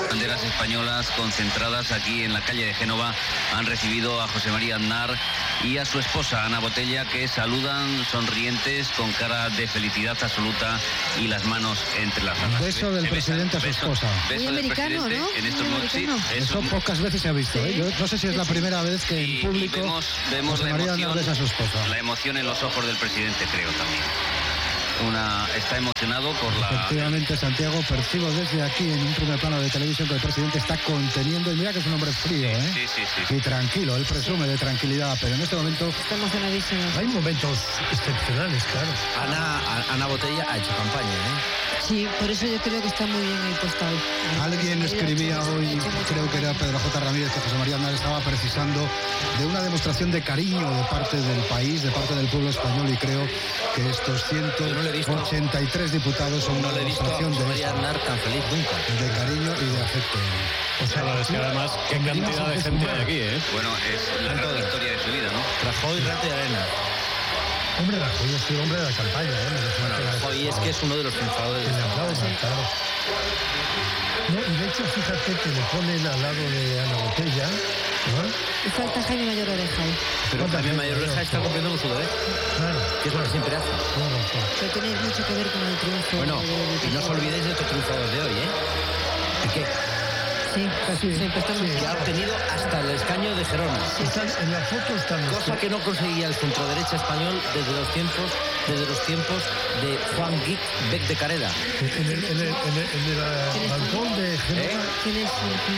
Banderas españolas concentradas aquí en la calle de Génova han recibido a José María Aznar y a su esposa Ana Botella, que saludan sonrientes con cara de felicidad absoluta y las manos entrelazadas. Beso del presidente a su esposa. Beso muy del americano, presidente, ¿no? en estos momentos. Sí, eso pocas veces se ha visto. Sí. Yo no sé si es la primera vez que en público vemos José María Aznar besa a su esposa. la emoción en los ojos del presidente, creo también. Está emocionado por la... Efectivamente, Santiago, percibo desde aquí en un primer plano de televisión que el presidente está conteniendo, y mira que es un hombre frío, ¿eh? Sí. Y tranquilo, él presume de tranquilidad, pero en este momento... Está emocionadísimo. Hay momentos excepcionales, claro. Ana Botella ha hecho campaña, Sí, por eso yo creo que está muy bien ahí puesta hoy. Alguien escribía hoy, creo que era Pedro J. Ramírez, que José María Aznar estaba precisando de una demostración de cariño de parte del país, de parte del pueblo español, y creo que estos 183 diputados son una demostración de María Aznar tan feliz nunca. De cariño y de afecto. O sea, es que además, qué cantidad de gente hay aquí, ¿eh? Bueno, es la gran historia de su vida, ¿no? Rajoy, Rato y Arena. Hombre, Rajoy ha sido hombre de la campaña, ¿eh? Bueno, Rajoy es que es uno de los triunfadores. Que le aplaudan, claro. No, y de hecho, fíjate que le ponen al lado de Ana Botella, ¿no? Y falta Jaime Mayor Oreja ahí. Pero también Mayor Oreja está cumpliendo con su deber. Claro. Que es lo que siempre hace. Pero tiene mucho que ver con el triunfo. Bueno, y no os olvidéis de estos triunfadores de hoy, ¿eh? Piqué. Sí, siempre está muy Que ha obtenido hasta el escaño de Gerona. En la foto están... Cosa que no conseguía el centroderecha español desde los tiempos de Juan Guic Bec de Carrera. En el balcón de Gerona. ¿Quién es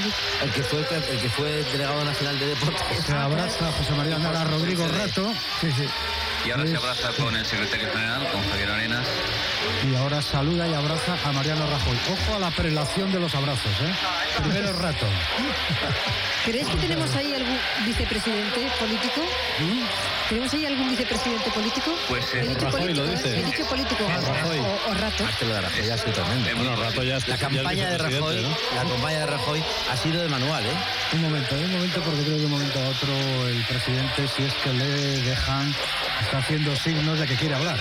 el que fue delegado nacional de deportes. Se abraza a José María Aznar a Rodrigo Rato. Sí. Y ahora se abraza con el secretario general, con Javier Arenas. Y ahora saluda y abraza a Mariano Rajoy. Ojo a la prelación de los abrazos, ¿eh? Primero Rato. ¿Crees que tenemos ahí algún vicepresidente político? ¿Tenemos ahí algún vicepresidente político? Pues he dicho Rajoy político, lo dice. He dicho político Rajoy. o Rato. Que lo de Rajoy ha sido tremendo. Bueno, Rato ya La campaña de Rajoy, ¿no? la campaña de Rajoy ha sido de manual, ¿eh? Un momento, porque creo que de un momento a otro el presidente, si es que le dejan, está haciendo signos de que quiere hablar.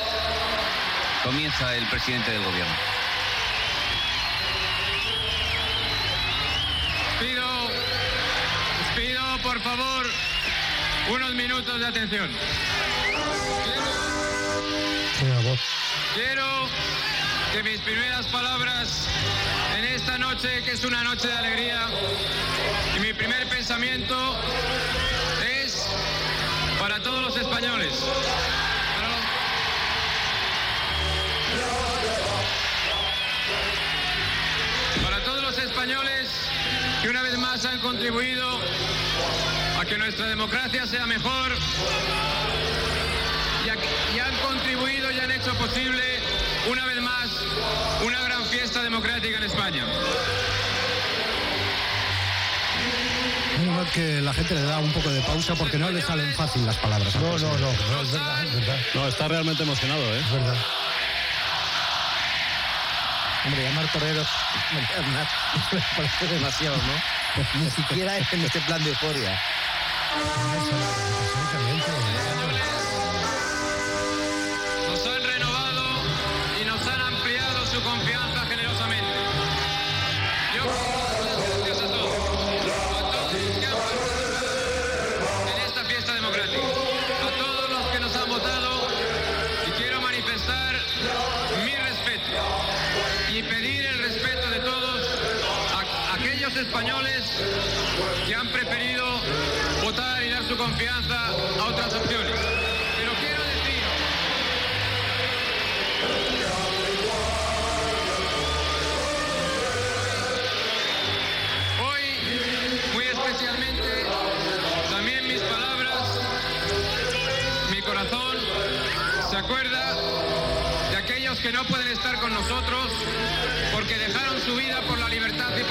Comienza el presidente del gobierno. Pido por favor unos minutos de atención. Quiero que mis primeras palabras en esta noche, que es una noche de alegría, y mi primer pensamiento es para todos los españoles. Para todos los españoles que una vez más han contribuido a que nuestra democracia sea mejor y han contribuido y han hecho posible una vez más una gran fiesta democrática en España. Menos mal que la gente le da un poco de pausa porque no le salen fácil las palabras. No, es verdad. No, está realmente emocionado, ¿eh? Es verdad. Hombre, llamar torero me parece demasiado, ¿no? Ni siquiera en este plan de euforia. Nos han renovado y nos han ampliado su confianza generosamente. Yo gracias a todos los que han participado en esta fiesta democrática, a todos los que nos han votado, y quiero manifestar mi respeto y pedir el respeto de todos a aquellos españoles que han preferido votar y dar su confianza a otras opciones. Pero quiero decir hoy, muy especialmente, también mis palabras, mi corazón se acuerda de aquellos que no pueden estar con nosotros porque dejaron su vida por la libertad y por